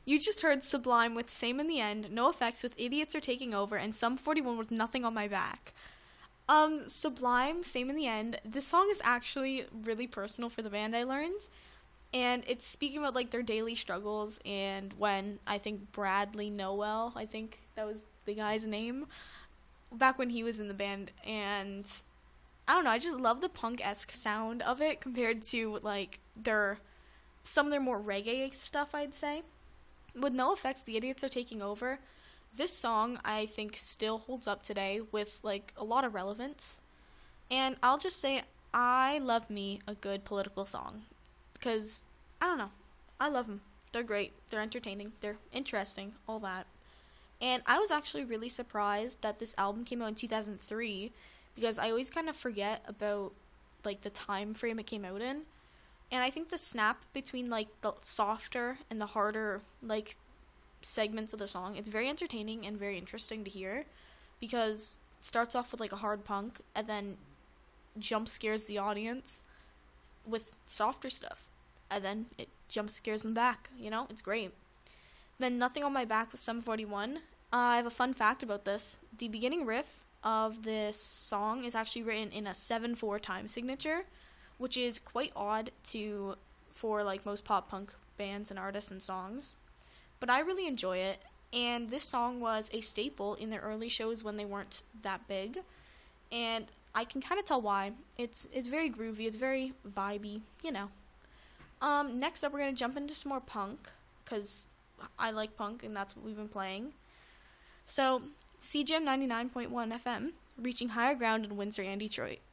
You just heard Sublime with Same in the End, No Effects with Idiots Are Taking Over, and Sum 41 with Nothing on My Back. Sublime, Same in the End. This song is actually really personal for the band, I learned. And it's speaking about like their daily struggles and when I think Bradley Noel, I think that was the guy's name, back when he was in the band. And I don't know, I just love the punk-esque sound of it compared to like some of their more reggae stuff, I'd say. With No Effects, The Idiots Are Taking Over. This song I think still holds up today with like a lot of relevance. And I'll just say I love me a good political song because I don't know, I love them. They're great. They're entertaining. They're interesting. All that. And I was actually really surprised that this album came out in 2003 because I always kind of forget about like the time frame it came out in. And I think the snap between like the softer and the harder like segments of the song, it's very entertaining and very interesting to hear because it starts off with like a hard punk and then jump scares the audience with softer stuff. And then it jump scares them back, it's great. Then Nothing on My Back with Sum 41. I have a fun fact about this. The beginning riff of this song is actually written in a 7/4 time signature, which is quite odd for like most pop punk bands and artists and songs. But I really enjoy it, and this song was a staple in their early shows when they weren't that big, and I can kind of tell why. It's very groovy, it's very vibey. Next up, we're going to jump into some more punk, because I like punk, and that's what we've been playing. So, CJM 99.1 FM, reaching higher ground in Windsor and Detroit.